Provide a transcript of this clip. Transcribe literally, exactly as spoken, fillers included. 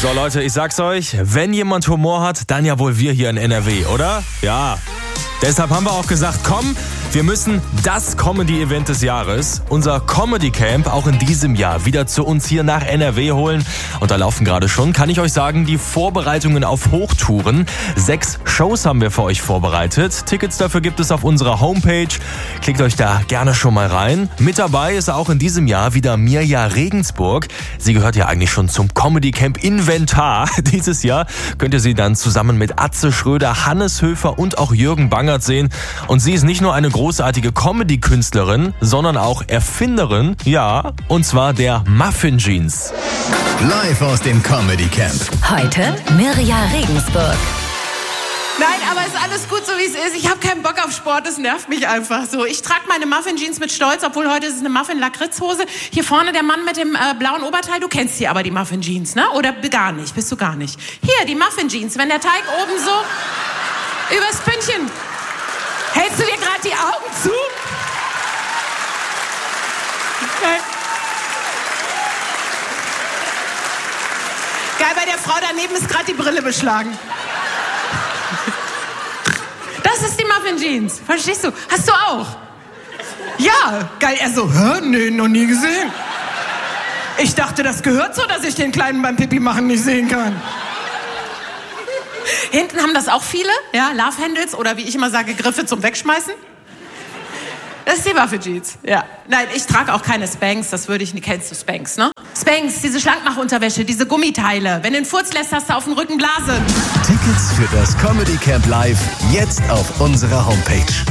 So Leute, ich sag's euch, wenn jemand Humor hat, dann ja wohl wir hier in N R W, oder? Ja. Deshalb haben wir auch gesagt, komm, wir müssen das Comedy-Event des Jahres, unser Comedy-Camp, auch in diesem Jahr wieder zu uns hier nach N R W holen. Und da laufen gerade schon, kann ich euch sagen, die Vorbereitungen auf Hochtouren. Sechs Shows haben wir für euch vorbereitet. Tickets dafür gibt es auf unserer Homepage. Klickt euch da gerne schon mal rein. Mit dabei ist auch in diesem Jahr wieder Mirja Regensburg. Sie gehört ja eigentlich schon zum Comedy-Camp Inventar. Dieses Jahr könnt ihr sie dann zusammen mit Atze Schröder, Hannes Höfer und auch Jürgen Bangert sehen. Und sie ist nicht nur eine großartige Comedy-Künstlerin, sondern auch Erfinderin, ja, und zwar der Muffin Jeans. Live aus dem Comedy Camp. Heute Mirja Regensburg. Nein, aber ist alles gut, so wie es ist. Ich habe keinen Bock auf Sport, das nervt mich einfach so. Ich trage meine Muffin-Jeans mit Stolz, obwohl heute ist es eine Muffin-Lakritz-Hose. Hier vorne der Mann mit dem äh, blauen Oberteil, du kennst sie aber, die Muffin-Jeans, ne? Oder gar nicht, bist du gar nicht. Hier, die Muffin-Jeans, wenn der Teig oben so übers Pünktchen. Hältst du dir gerade die Augen zu? Okay. Geil, bei der Frau daneben ist gerade die Brille beschlagen. Das ist die Muffin Jeans. Verstehst du? Hast du auch? Ja, geil. Er so, hä? Nee, noch nie gesehen. Ich dachte, das gehört so, dass ich den Kleinen beim Pipi machen nicht sehen kann. Hinten haben das auch viele, ja, Love Handles oder wie ich immer sage, Griffe zum Wegschmeißen. Das ist die Muffin Jeans, ja. Nein, ich trage auch keine Spanx, das würde ich nicht. Kennst du Spanx, ne? Spanx, diese Schlankmachunterwäsche, diese Gummiteile. Wenn du den Furz lässt, hast du auf dem Rücken Blasen. Tickets für das Comedy Camp Live jetzt auf unserer Homepage.